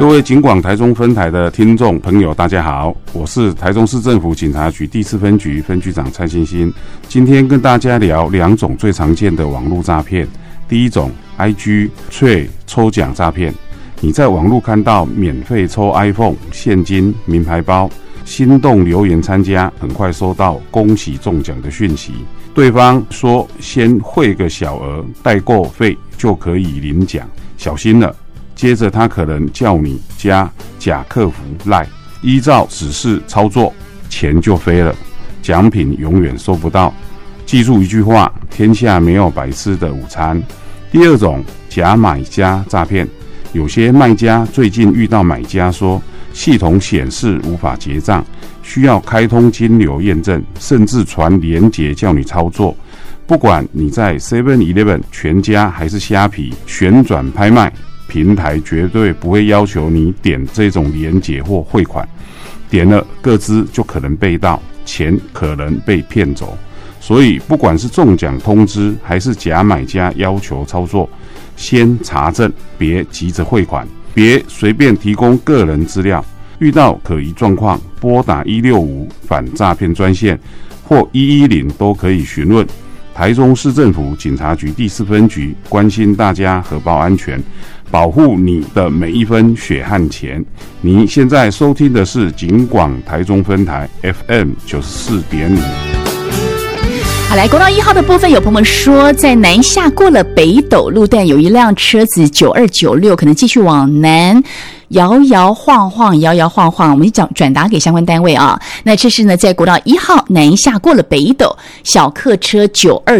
各位警广台中分台的听众朋友大家好，我是台中市政府警察局第4分局分局长蔡欣欣。今天跟大家聊2种最常见的网络诈骗。第一种 IG 抽奖诈骗，你在网络看到免费抽 iPhone、现金、名牌包，心动留言参加，很快收到恭喜中奖的讯息，对方说先汇个小额代购费就可以领奖，小心了。接着他可能叫你加假客服 LINE， 依照指示操作，钱就飞了，奖品永远收不到。记住一句话，天下没有白吃的午餐。第二种假买家诈骗，有些卖家最近遇到买家说系统显示无法结账，需要开通金流验证，甚至传连结叫你操作。不管你在 7-Eleven、全家还是虾皮旋转拍卖平台，绝对不会要求你点这种连结或汇款，点了个资就可能被盗，钱可能被骗走。所以不管是中奖通知还是假买家要求操作，先查证，别急着汇款，别随便提供个人资料。遇到可疑状况，拨打165反诈骗专线或110都可以询问。台中市政府警察局第4分局关心大家荷包安全，保护你的每一分血汗钱。你现在收听的是警广台中分台 FM 94.5。 好，来国道1号的部分，有朋友们说，在南下过了北斗路段，有一辆车子9296，可能继续往南摇摇晃晃，我们转达给相关单位啊。那这是呢，在国道1号南下过了北斗，小客车9296